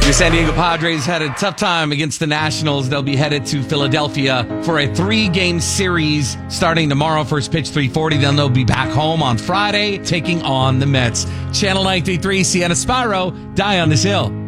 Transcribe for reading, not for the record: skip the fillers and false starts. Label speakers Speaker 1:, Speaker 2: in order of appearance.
Speaker 1: Your San Diego Padres had a tough time against the Nationals. They'll be headed to Philadelphia for a 3-game series starting tomorrow. First pitch 3:40. Then they'll be back home on Friday taking on the Mets. Channel 933, Sienna Spyro, Die on this Hill.